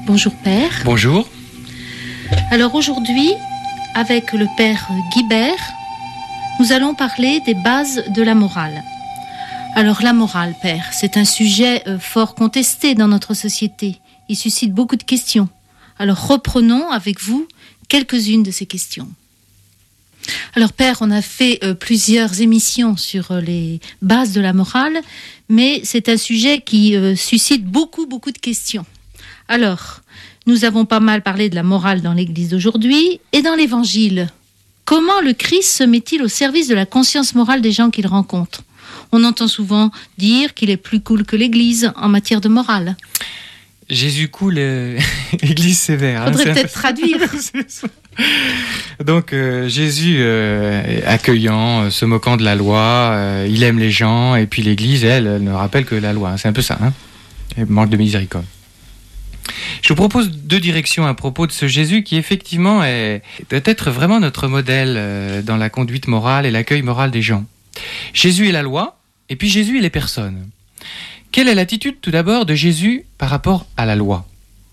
Bonjour Père. Bonjour. Alors aujourd'hui, avec le Père Guibert, nous allons parler des bases de la morale. Alors la morale, Père, c'est un sujet fort contesté dans notre société. Il suscite beaucoup de questions. Alors reprenons avec vous quelques-unes de ces questions. Alors Père, on a fait plusieurs émissions sur les bases de la morale, mais c'est un sujet qui suscite beaucoup de questions. Alors, nous avons pas mal parlé de la morale dans l'Église d'aujourd'hui et dans l'Évangile. Comment le Christ se met-il au service de la conscience morale des gens qu'il rencontre ? On entend souvent dire qu'il est plus cool que l'Église en matière de morale. Jésus cool, Église sévère. Faudrait peut-être traduire. Donc Jésus accueillant, se moquant de la loi, il aime les gens, et puis l'Église, elle ne rappelle que la loi. C'est un peu ça, hein ? Elle manque de miséricorde. Je vous propose deux directions à propos de ce Jésus qui effectivement doit être vraiment notre modèle dans la conduite morale et l'accueil moral des gens. Jésus est la loi, et puis Jésus est les personnes. Quelle est l'attitude tout d'abord de Jésus par rapport à la loi ?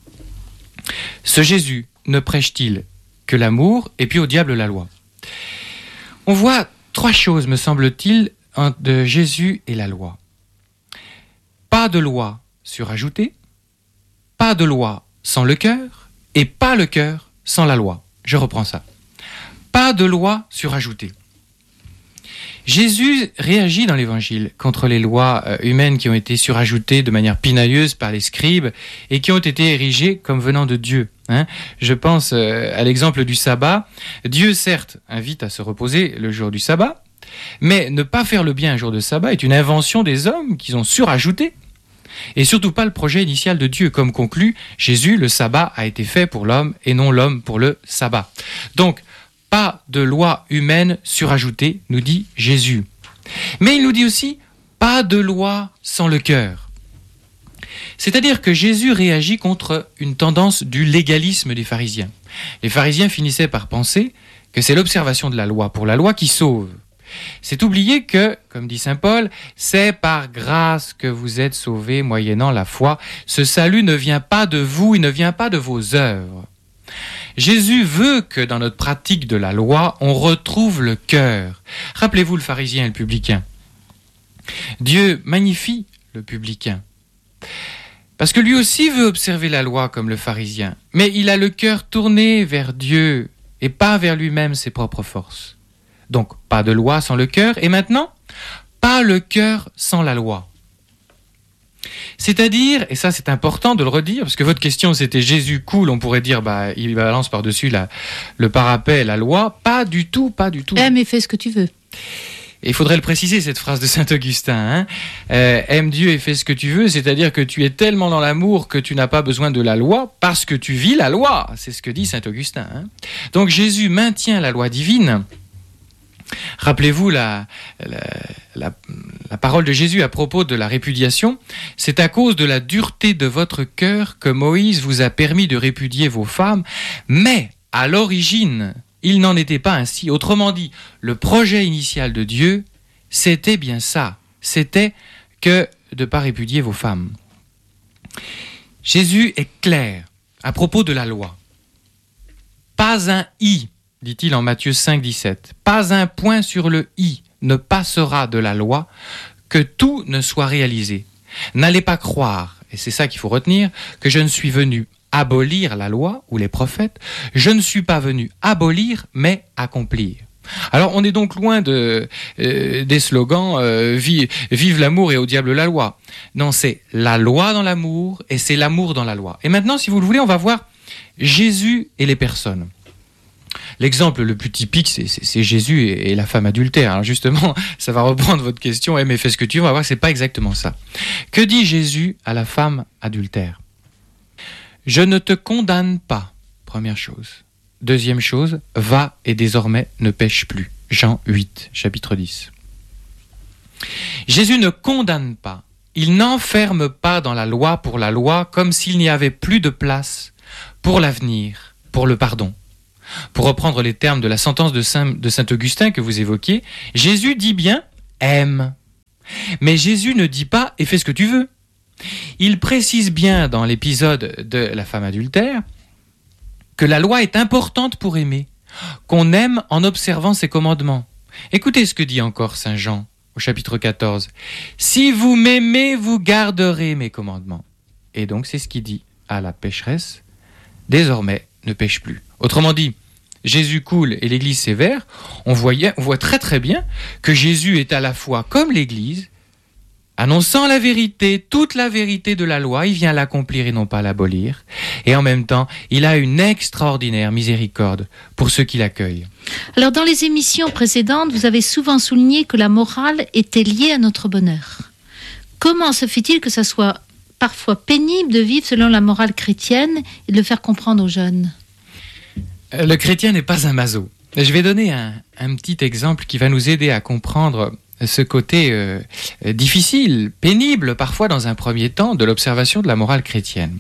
Ce Jésus ne prêche-t-il que l'amour et puis au diable la loi ? On voit trois choses, me semble-t-il, de Jésus et la loi. Pas de loi surajoutée, pas de loi sans le cœur et pas le cœur sans la loi. Je reprends ça. Pas de loi surajoutée. Jésus réagit dans l'Évangile contre les lois humaines qui ont été surajoutées de manière pinailleuse par les scribes et qui ont été érigées comme venant de Dieu. Je pense à l'exemple du sabbat. Dieu, certes, invite à se reposer le jour du sabbat, mais ne pas faire le bien un jour de sabbat est une invention des hommes qu'ils ont surajouté. Et surtout pas le projet initial de Dieu. Comme conclut Jésus, le sabbat a été fait pour l'homme et non l'homme pour le sabbat. Donc, pas de loi humaine surajoutée, nous dit Jésus. Mais il nous dit aussi, pas de loi sans le cœur. C'est-à-dire que Jésus réagit contre une tendance du légalisme des pharisiens. Les pharisiens finissaient par penser que c'est l'observation de la loi pour la loi qui sauve. C'est oublier que, comme dit saint Paul, c'est par grâce que vous êtes sauvés moyennant la foi. Ce salut ne vient pas de vous, il ne vient pas de vos œuvres. Jésus veut que dans notre pratique de la loi, on retrouve le cœur. Rappelez-vous le pharisien et le publicain. Dieu magnifie le publicain. Parce que lui aussi veut observer la loi comme le pharisien. Mais il a le cœur tourné vers Dieu et pas vers lui-même ses propres forces. Donc, pas de loi sans le cœur. Et maintenant, pas le cœur sans la loi. C'est-à-dire, et ça c'est important de le redire, parce que votre question c'était Jésus cool, on pourrait dire, il balance par-dessus le parapet, la loi. Pas du tout. Aime et fais ce que tu veux. Et il faudrait le préciser, cette phrase de saint Augustin. Aime Dieu et fais ce que tu veux, c'est-à-dire que tu es tellement dans l'amour que tu n'as pas besoin de la loi parce que tu vis la loi. C'est ce que dit saint Augustin. Donc Jésus maintient la loi divine. Rappelez-vous la parole de Jésus à propos de la répudiation. C'est à cause de la dureté de votre cœur que Moïse vous a permis de répudier vos femmes, mais à l'origine, il n'en était pas ainsi. Autrement dit, le projet initial de Dieu, c'était bien ça. C'était que de ne pas répudier vos femmes. Jésus est clair à propos de la loi. Pas un i, dit-il en Matthieu 5, 17. Pas un point sur le i ne passera de la loi que tout ne soit réalisé. N'allez pas croire, et c'est ça qu'il faut retenir, que je ne suis venu abolir la loi ou les prophètes. Je ne suis pas venu abolir, mais accomplir. Alors on est donc loin des slogans vive l'amour et au diable la loi. Non, c'est la loi dans l'amour et c'est l'amour dans la loi. Et maintenant, si vous le voulez, on va voir Jésus et les personnes. L'exemple le plus typique, c'est Jésus et la femme adultère. Alors justement, ça va reprendre votre question, mais fais ce que tu veux, on va voir que ce n'est pas exactement ça. Que dit Jésus à la femme adultère ? Je ne te condamne pas, première chose. Deuxième chose, va et désormais ne pêche plus. Jean 8, chapitre 10. Jésus ne condamne pas, il n'enferme pas dans la loi pour la loi comme s'il n'y avait plus de place pour l'avenir, pour le pardon. Pour reprendre les termes de la sentence de saint Augustin que vous évoquiez, Jésus dit bien « aime ». Mais Jésus ne dit pas « et fais ce que tu veux ». Il précise bien dans l'épisode de la femme adultère que la loi est importante pour aimer, qu'on aime en observant ses commandements. Écoutez ce que dit encore Saint Jean au chapitre 14. « Si vous m'aimez, vous garderez mes commandements. » Et donc c'est ce qu'il dit à la pécheresse. Désormais, ne pêche plus. Autrement dit, Jésus coule et l'Église sévère. On voit très très bien que Jésus est à la fois comme l'Église, annonçant la vérité, toute la vérité de la loi, il vient l'accomplir et non pas l'abolir. Et en même temps, il a une extraordinaire miséricorde pour ceux qui l'accueillent. Alors, dans les émissions précédentes, vous avez souvent souligné que la morale était liée à notre bonheur. Comment se fait-il que ça soit parfois pénible de vivre selon la morale chrétienne et de le faire comprendre aux jeunes ? Le chrétien n'est pas un maso. Je vais donner un petit exemple qui va nous aider à comprendre ce côté difficile, pénible parfois dans un premier temps de l'observation de la morale chrétienne.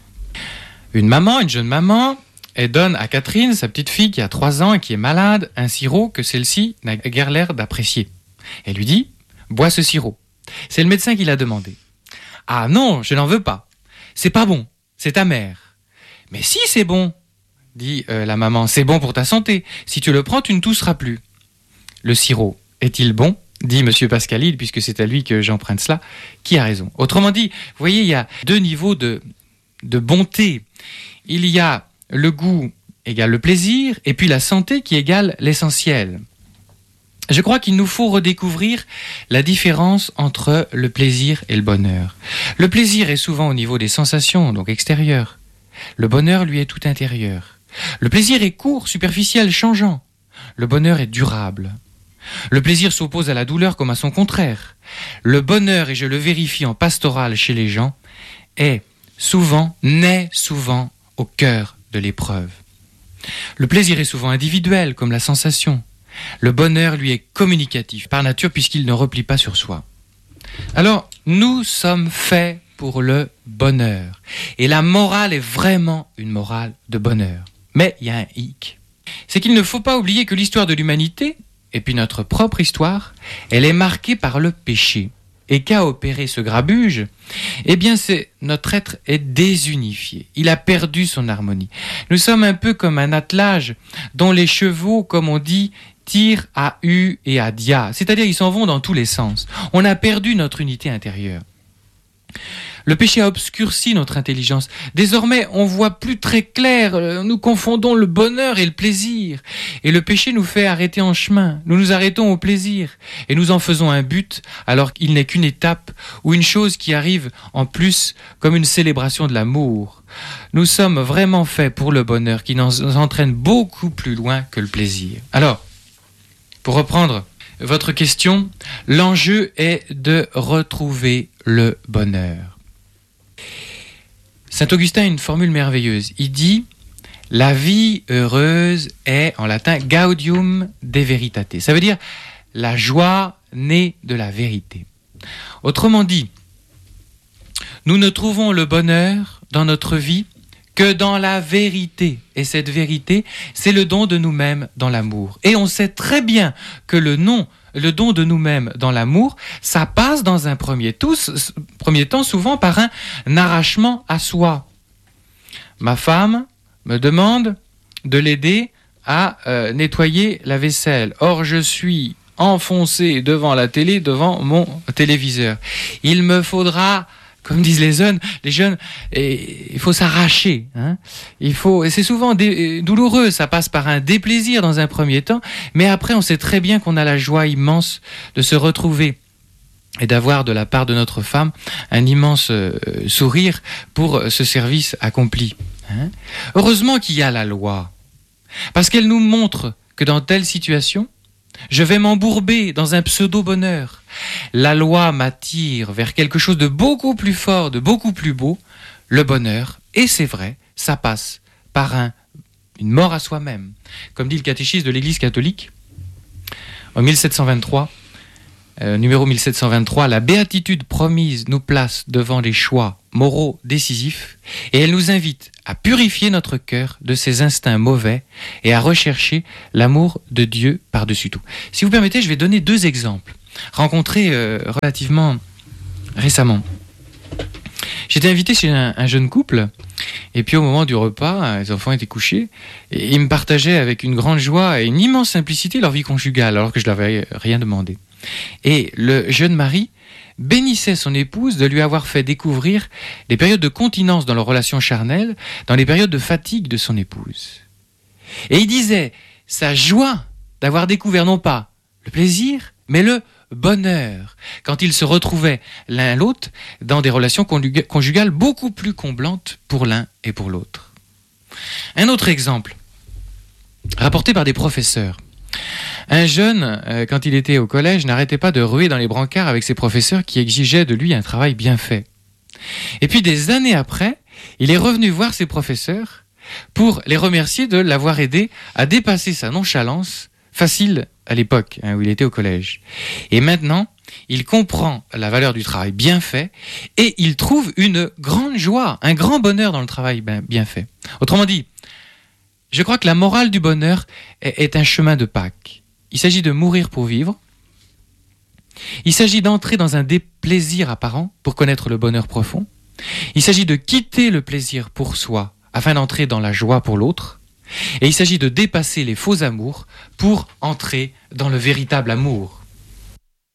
Une jeune maman, elle donne à Catherine, sa petite fille qui a 3 ans et qui est malade, un sirop que celle-ci n'a guère l'air d'apprécier. Elle lui dit « Bois ce sirop ». C'est le médecin qui l'a demandé. « Ah non, je n'en veux pas. C'est pas bon, c'est amer. »« Mais si, c'est bon », dit la maman, « c'est bon pour ta santé. Si tu le prends, tu ne tousseras plus. » Le sirop est-il bon ? Dit M. Pascalil, puisque c'est à lui que j'emprunte cela, qui a raison. Autrement dit, vous voyez, il y a 2 niveaux de bonté. Il y a le goût égale le plaisir, et puis la santé qui égale l'essentiel. Je crois qu'il nous faut redécouvrir la différence entre le plaisir et le bonheur. Le plaisir est souvent au niveau des sensations, donc extérieures. Le bonheur, lui, est tout intérieur. Le plaisir est court, superficiel, changeant. Le bonheur est durable. Le plaisir s'oppose à la douleur comme à son contraire. Le bonheur, et je le vérifie en pastoral chez les gens, naît souvent au cœur de l'épreuve. Le plaisir est souvent individuel comme la sensation. Le bonheur, lui, est communicatif par nature puisqu'il ne replie pas sur soi. Alors, nous sommes faits pour le bonheur. Et la morale est vraiment une morale de bonheur. Mais il y a un hic. C'est qu'il ne faut pas oublier que l'histoire de l'humanité, et puis notre propre histoire, elle est marquée par le péché. Et qu'a opéré ce grabuge ? Eh bien, notre être est désunifié. Il a perdu son harmonie. Nous sommes un peu comme un attelage dont les chevaux, comme on dit, tirent à U et à Dia. C'est-à-dire, ils s'en vont dans tous les sens. On a perdu notre unité intérieure. Le péché a obscurci notre intelligence. Désormais, on voit plus très clair. Nous confondons le bonheur et le plaisir. Et le péché nous fait arrêter en chemin. Nous nous arrêtons au plaisir. Et nous en faisons un but, alors qu'il n'est qu'une étape ou une chose qui arrive en plus comme une célébration de l'amour. Nous sommes vraiment faits pour le bonheur qui nous entraîne beaucoup plus loin que le plaisir. Alors, pour reprendre votre question, l'enjeu est de retrouver le bonheur. Saint Augustin a une formule merveilleuse. Il dit « La vie heureuse est, en latin, gaudium de veritate ». Ça veut dire « la joie née de la vérité ». Autrement dit, nous ne trouvons le bonheur dans notre vie que dans la vérité. Et cette vérité, c'est le don de nous-mêmes dans l'amour. Et on sait très bien que le don de nous-mêmes dans l'amour, ça passe dans un premier temps souvent par un arrachement à soi. Ma femme me demande de l'aider à nettoyer la vaisselle. Or, je suis enfoncé devant la télé, devant mon téléviseur. Il me faudra, comme disent les jeunes, il faut s'arracher. Et c'est souvent douloureux, ça passe par un déplaisir dans un premier temps, mais après on sait très bien qu'on a la joie immense de se retrouver et d'avoir de la part de notre femme un immense sourire pour ce service accompli. Heureusement qu'il y a la loi, parce qu'elle nous montre que dans telle situation, je vais m'embourber dans un pseudo-bonheur. La loi m'attire vers quelque chose de beaucoup plus fort, de beaucoup plus beau, le bonheur. Et c'est vrai, ça passe par une mort à soi-même. Comme dit le catéchisme de l'Église catholique, en 1723, numéro 1723, la béatitude promise nous place devant les choix moraux décisifs et elle nous invite à purifier notre cœur de ses instincts mauvais et à rechercher l'amour de Dieu par-dessus tout. Si vous permettez, je vais donner 2 exemples rencontrés relativement récemment. J'étais invité chez un jeune couple, et puis au moment du repas, les enfants étaient couchés, et ils me partageaient avec une grande joie et une immense simplicité leur vie conjugale, alors que je ne leur avais rien demandé. Et le jeune mari bénissait son épouse de lui avoir fait découvrir les périodes de continence dans leur relation charnelle, dans les périodes de fatigue de son épouse. Et il disait sa joie d'avoir découvert non pas le plaisir, mais le bonheur, quand ils se retrouvaient l'un l'autre dans des relations conjugales beaucoup plus comblantes pour l'un et pour l'autre. Un autre exemple, rapporté par des professeurs. Un jeune, quand il était au collège, n'arrêtait pas de ruer dans les brancards avec ses professeurs qui exigeaient de lui un travail bien fait. Et puis des années après, il est revenu voir ses professeurs pour les remercier de l'avoir aidé à dépasser sa nonchalance facile à l'époque où il était au collège. Et maintenant, il comprend la valeur du travail bien fait et il trouve une grande joie, un grand bonheur dans le travail bien fait. Autrement dit, je crois que la morale du bonheur est un chemin de Pâques. Il s'agit de mourir pour vivre. Il s'agit d'entrer dans un déplaisir apparent pour connaître le bonheur profond. Il s'agit de quitter le plaisir pour soi afin d'entrer dans la joie pour l'autre. Et il s'agit de dépasser les faux amours pour entrer dans le véritable amour.